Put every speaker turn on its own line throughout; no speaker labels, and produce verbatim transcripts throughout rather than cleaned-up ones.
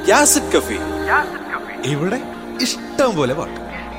യാസിഡ് കഫി. ഇവിടെ ഇഷ്ടം പോലെ പാട്ട്.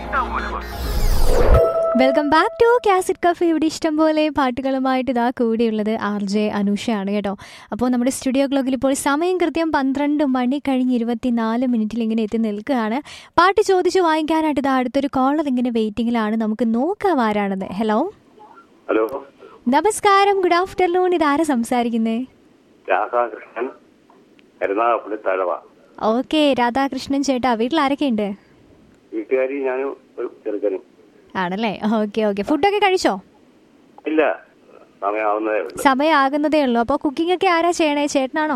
Welcome back to cassette cafe. ഇവിടെ ഇഷ്ടം പോലെ പാട്ടുകളുമായിട്ട് ഇതാ കൂടിയുള്ളത് ആർ ജെ അനുഷയാണ് കേട്ടോ. അപ്പോൾ നമ്മുടെ സ്റ്റുഡിയോ ക്ലോക്കിൽ ഇപ്പോൾ സമയം കൃത്യം പന്ത്രണ്ട് മണി കഴിഞ്ഞ് ഇരുപത്തിനാല് മിനിറ്റിൽ ഇങ്ങനെ എത്തി നിൽക്കുകയാണ്. പാട്ട് ചോദിച്ചു വാങ്ങിക്കാനായിട്ട് ഇതാ അടുത്തൊരു കോളർ ഇങ്ങനെ വെയിറ്റിംഗിലാണ്. നമുക്ക് നോക്കാം ആരാണെന്ന്. ഹലോ
ഹലോ,
നമസ്കാരം, ഗുഡ് ആഫ്റ്റർനൂൺ. ഇതാരാ സംസാരിക്കുന്നേ?
രാധാകൃഷ്ണൻ, കരുനാഗപ്പള്ളി തഴവ.
ഓക്കെ രാധാകൃഷ്ണൻ ചേട്ടാ, വീട്ടിൽ ആരൊക്കെ ഉണ്ട്?
വീട്ടുകാരി ഞാനും ഒരു ചെറുക്കനും.
ആണല്ലേ, ഓക്കെ ഓക്കെ. ഫുഡൊക്കെ കഴിച്ചോ?
ഇല്ല, സമയമാവുന്നതേ ഉള്ളൂ.
സമയമാകുന്നതേ ഉള്ളൂ. അപ്പോൾ കുക്കിംഗ് ഒക്കെ ആരാ ചെയ്യണേ, ചേട്ടനാണോ?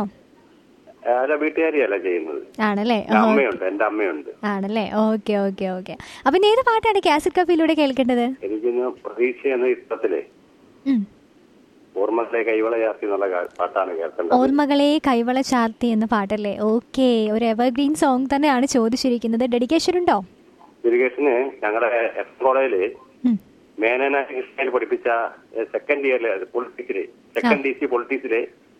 അല്ല, വീട്ടുകാരിയല്ല ചെയ്യുന്നത്.
ആണല്ലേ,
അമ്മയുണ്ട്, എന്റെ അമ്മയുണ്ട്.
ആണല്ലേ, ഓക്കെ ഓക്കെ ഓക്കെ. അപ്പൊ ഇനി ഏത് പാട്ടാണ് കാസറ്റ് കഫയിലൂടെ കേൾക്കേണ്ടത്?
എനിക്കിന്ന് പ്രതീക്ഷ എന്ന ഇഷ്ടത്തിലെ
ഉം.
ഓർമ്മകളെ കൈവള ചാർത്തി എന്നുള്ള കാ- പാട്ടാണ് കേൾക്കേണ്ടത്.
ഓർമ്മകളെ കൈവള ചാർത്തി എന്ന പാട്ടല്ലേ? ഓക്കെ, ഒരു എവർഗ്രീൻ സോങ് തന്നെയാണ് ചോദിച്ചിരിക്കുന്നത്. ഡെഡിക്കേഷൻ ഉണ്ടോ?
ഇറിഗേഷന് ഞങ്ങളുടെ എഫ് കോളേജില്
ഉം.
മേനന കൃഷ്ണയിൽ പഠിപ്പിച്ച സെക്കൻഡ് ഇയറിലെ പൊളിറ്റിക്സിലെ സെക്കൻഡ് ഡി സി പൊളിറ്റിക്സിലെ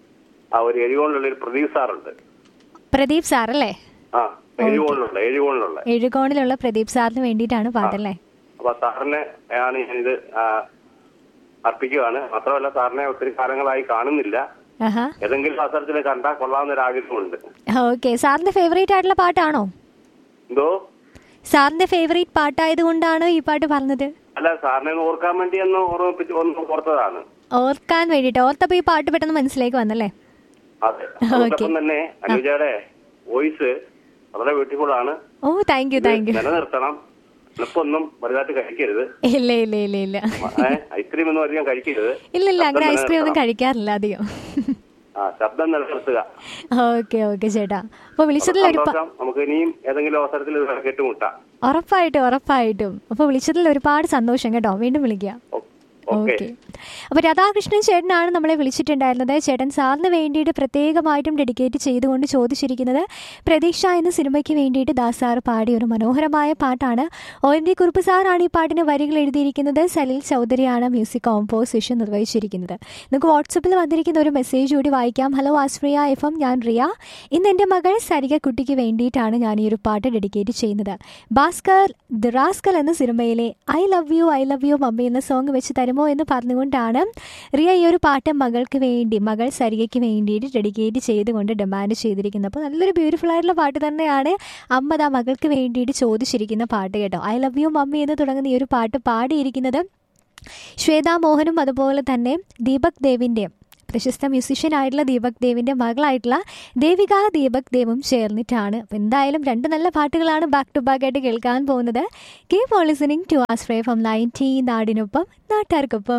ആ ഒരു എഴുകോണിലുള്ള ഒരു പ്രദീപ് സാറുണ്ട്.
പ്രദീപ് സാർ അല്ലേ?
ആ, എഴുകോണിലുള്ള എഴുകോണിലുള്ള
എഴുകോണിലുള്ള പ്രദീപ് സാറിന് വേണ്ടിയിട്ടാണ് പാട്ടല്ലേ?
അപ്പൊ സാറിനെ ആണ് ഞാനിത് ആ, അർപ്പിക്കുകയാണ്. മാത്രമല്ല, സാറിനെ ഒത്തിരി കാലങ്ങളായി കാണുന്നില്ല.
ആഹാ,
ഏതെങ്കിലും അവസരത്തിൽ കണ്ടാൽ കൊള്ളാവുന്ന ഒരു ആഗ്രഹമുണ്ട്.
ഓക്കെ. സാറിന്റെ ഫേവറേറ്റ് ആയിട്ടുള്ള പാട്ടാണോ?
എന്തോ?
സാറിന്റെ ഫേവറേറ്റ് പാട്ടായത് കൊണ്ടാണോ ഈ പാട്ട് പറഞ്ഞത്?
അല്ല, സാറിനെ ഒന്ന് ഓർക്കാൻ വേണ്ടി ഒന്ന് ഓർമ്മിപ്പിച്ച് ഒന്ന് ഓർത്തതാണ്.
ഓർക്കാൻ വേണ്ടിട്ട് ഓർത്തപ്പോ ഈ പാട്ട് പെട്ടെന്ന് മനസ്സിലേക്ക് വന്നല്ലേ?
അതെ. അതോടൊപ്പം തന്നെ അനുജയുടെ വോയിസ് വളരെ ബ്യൂട്ടിഫുൾ ആണ്.
ഓ, താങ്ക് യു താങ്ക് യു.
നിലനിർത്തണം. എളുപ്പമൊന്നും വലുതായിട്ട് കഴിക്കരുത്.
ഇല്ല ഇല്ല ഇല്ല ഇല്ല
ഐസ്ക്രീം ഒന്നും അധികം കഴിക്കരുത്.
ഇല്ല ഇല്ല അങ്ങനെ ഐസ്ക്രീം ഒന്നും കഴിക്കാറില്ല അധികം.
ആ, ശബ്ദം നിലനിർത്തുക.
ഓക്കെ ഓക്കെ ചേട്ടാ. അപ്പൊ വിളിച്ചതിൽ ഒരു
സന്തോഷം. നമുക്ക് ഇനിയും ഏതെങ്കിലും അവസരത്തിൽ ഇത് കേട്ടുമുട്ടാം.
ഉറപ്പായിട്ടും ഉറപ്പായിട്ടും. അപ്പൊ വിളിച്ചതിൽ ഒരുപാട് സന്തോഷം കേട്ടോ. വീണ്ടും വിളിക്കാം. ഓക്കെ. അപ്പോൾ രാധാകൃഷ്ണൻ ചേട്ടനാണ് നമ്മളെ വിളിച്ചിട്ടുണ്ടായിരുന്നത്. ചേട്ടൻ സാറിന് വേണ്ടിയിട്ട് പ്രത്യേകമായിട്ടും ഡെഡിക്കേറ്റ് ചെയ്തുകൊണ്ട് ചോദിച്ചിരിക്കുന്നത് പ്രതീക്ഷ എന്ന സിനിമയ്ക്ക് വേണ്ടിയിട്ട് ദാസ് സാർ പാടിയ ഒരു മനോഹരമായ പാട്ടാണ്. ഒ എൻ വി കുറുപ്പ് സാറാണ് ഈ പാട്ടിന് വരികൾ എഴുതിയിരിക്കുന്നത്. Salil ചൗധരിയാണ് music composition നിർവഹിച്ചിരിക്കുന്നത്. നമുക്ക് വാട്സപ്പിൽ വന്നിരിക്കുന്ന ഒരു മെസ്സേജ് കൂടി വായിക്കാം. ഹലോ ആസ്ഫ്രിയ എഫ് എം, ഞാൻ റിയ. ഇന്ന് എൻ്റെ മകൾ സരിക കുട്ടിക്ക് വേണ്ടിയിട്ടാണ് ഞാൻ ഈ ഒരു പാട്ട് ഡെഡിക്കേറ്റ് ചെയ്യുന്നത്. ഭാസ്കർ ദി റാസ്കൽ എന്ന സിനിമയിലെ I love you I love you mummy എന്ന സോങ് വെച്ച് തരുമോ എന്ന് പറഞ്ഞുകൊണ്ടാണ് റിയ ഈ ഒരു പാട്ട് മകൾക്ക് വേണ്ടി, മകൾ സരികയ്ക്ക് വേണ്ടിയിട്ട് ഡെഡിക്കേറ്റ് ചെയ്തുകൊണ്ട് ഡിമാൻഡ് ചെയ്തിരിക്കുന്നത്. അപ്പോൾ നല്ലൊരു ബ്യൂട്ടിഫുൾ ആയിട്ടുള്ള പാട്ട് തന്നെയാണ് അമ്മ ദാ മകൾക്ക് വേണ്ടിയിട്ട് ചോദിച്ചിരിക്കുന്ന പാട്ട് കേട്ടോ. ഐ ലവ് യു മമ്മി എന്ന് തുടങ്ങുന്ന ഈ ഒരു പാട്ട് പാടിയിരിക്കുന്നത് ശ്വേതാ മോഹനും അതുപോലെ തന്നെ ദീപക് ദേവിൻ്റെയും പ്രശസ്ത മ്യൂസിഷ്യനായിട്ടുള്ള ദീപക് ദേവിൻ്റെ മകളായിട്ടുള്ള ദേവിക ദീപക് ദേവും ചേർന്നിട്ടാണ്. അപ്പോൾ എന്തായാലും രണ്ട് നല്ല പാട്ടുകളാണ് ബാക്ക് ടു ബാക്ക് ആയിട്ട് കേൾക്കാൻ പോകുന്നത്. Keep on listening to ആസ്ഫ്രേ from ninety നാടിനൊപ്പം നാട്ടാർക്കൊപ്പം.